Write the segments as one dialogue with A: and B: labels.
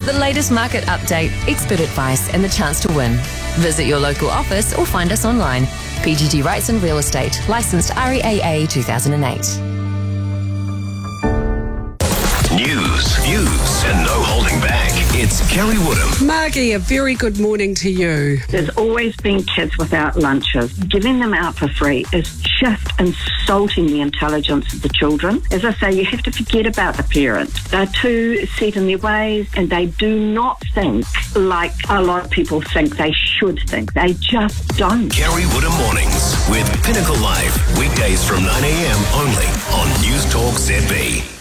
A: The latest market update, expert advice and the chance to win. Visit your local office or find us online. PGG Wrightson Real Estate, licensed REAA 2008.
B: News, views, and no holding back. It's Kelly Woodham.
C: Margie, a very good morning to you.
D: There's always been kids without lunches. Giving them out for free is just insulting the intelligence of the children. As I say, you have to forget about the parents. They're too set in their ways and they do not think like a lot of people think they should think. They just don't.
B: Kelly Woodham Mornings with Pinnacle Live. Weekdays from 9 a.m. only on News Talk ZB.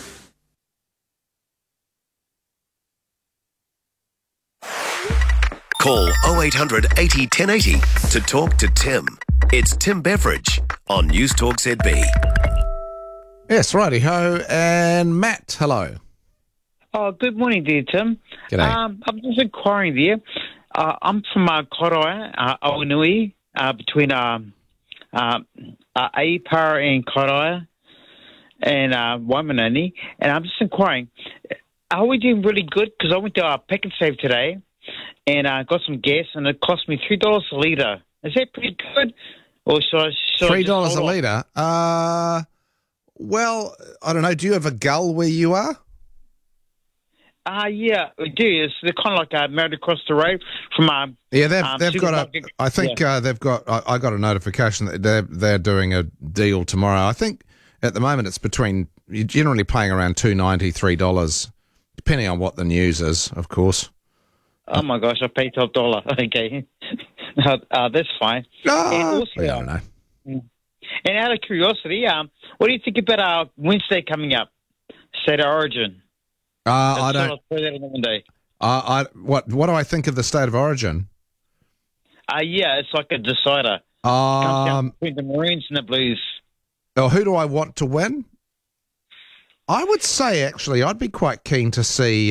B: Call 0800 80 1080 to talk to Tim. It's Tim Beveridge on News Talk ZB.
E: Yes, righty-ho. And Matt, hello.
F: Oh, good morning there, Tim.
E: G'day.
F: I'm just inquiring there. I'm from Koroia, Awanui, between Aipara and Koroia and Waimanani. And I'm just inquiring, are we doing really good? Because I went to Pick and Save today and got some gas, and it cost me $3 a litre. Is that pretty good? Or should I
E: $3 a litre? Well, I don't know. Do you have a gull where you are?
F: Yeah, we do. They're kind of like married across the road from
E: they've got a. I think they've got. I got a notification that they're doing a deal tomorrow. I think at the moment it's between. You're generally paying around $2.90, $3, depending on what the news is, of course.
F: Oh my gosh, I paid $12. Okay, that's fine. And also,
E: I don't know.
F: And out of curiosity, what do you think about Wednesday coming up, State of Origin?
E: I don't.
F: I'll throw that in the window.
E: What do I think of the State of Origin?
F: Yeah, it's like a decider. Comes down between the Maroons and the Blues.
E: Oh, who do I want to win? I would say actually, I'd be quite keen to see.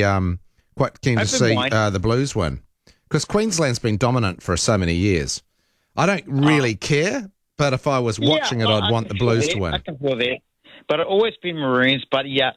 E: The Blues win, because Queensland's been dominant for so many years. I don't really care, but if I was watching it, I'd want the Blues to win.
F: I can feel that. But it's always been Maroons. But yeah,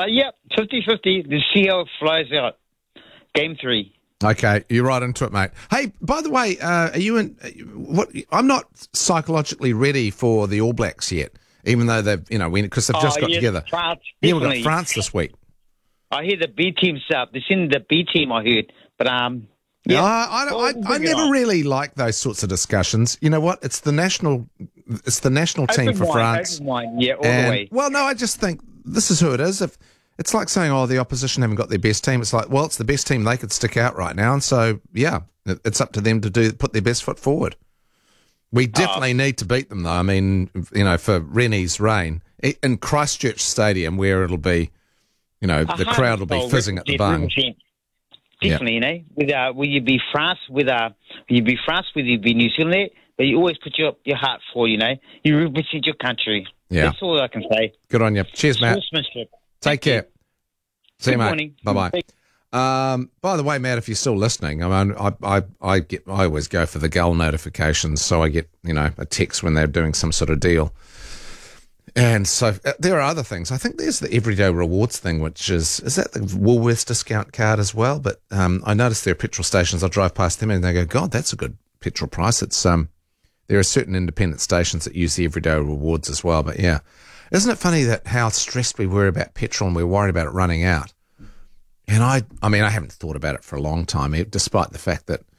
F: 50-50. To see how it flies out. Game 3. Okay,
E: you're right into it, mate. Hey, by the way, are you in? What? I'm not psychologically ready for the All Blacks yet, even though they've, because they've just got together.
F: France,
E: we've got France this week.
F: I hear the B team's up. They're sending the B team, I heard. But,
E: yeah. I never really like those sorts of discussions. You know what? It's the national team for France.
F: Yeah, all the way.
E: Well, no, I just think this is who it is. If it's like saying, the opposition haven't got their best team. It's like, well, it's the best team they could stick out right now. And so, yeah, it's up to them to put their best foot forward. We definitely need to beat them, though. I mean, for Rennie's reign. In Christchurch Stadium, where it'll be, the crowd will be fizzing at the bung.
F: Definitely, will you be France with you be New Zealand, but you always put your heart for, you represent your country.
E: Yeah.
F: That's all I can say.
E: Good on you. Cheers, Matt. Take care. See you, mate. Bye-bye. By the way, Matt, if you're still listening, I mean, I always go for the gull notifications, so I get, a text when they're doing some sort of deal. And so there are other things. I think there's the everyday rewards thing, which is that the Woolworths discount card as well? But I noticed there are petrol stations. I drive past them and they go, God, that's a good petrol price. It's there are certain independent stations that use the everyday rewards as well. But yeah, isn't it funny that how stressed we were about petrol and we're worried about it running out? And I mean, I haven't thought about it for a long time, despite the fact that,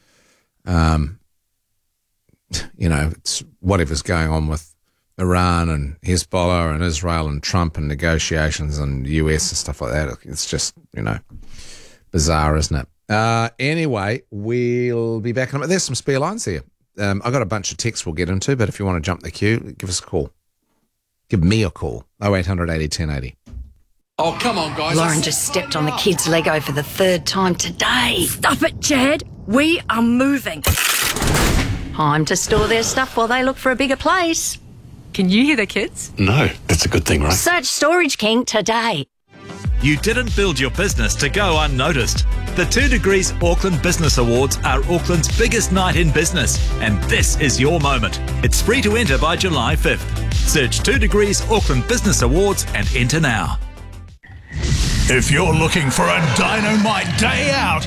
E: it's whatever's going on with Iran and Hezbollah and Israel and Trump and negotiations and US and stuff like that. It's just, bizarre, isn't it? Anyway, we'll be back in a minute. There's some spare lines here. I've got a bunch of texts we'll get into, but if you want to jump the queue, give us a call. Give me a call. 0800 80 1080.
G: Oh, come on, guys.
H: Lauren just stepped on the kids' Lego for the 3rd time today.
I: Stop it, Chad. We are moving.
H: Time to store their stuff while they look for a bigger place.
I: Can you hear the kids?
G: No, that's a good thing, right?
H: Search Storage King today.
J: You didn't build your business to go unnoticed. The 2 Degrees Auckland Business Awards are Auckland's biggest night in business, and this is your moment. It's free to enter by July 5th. Search 2 Degrees Auckland Business Awards and enter now.
K: If you're looking for a dynamite day out,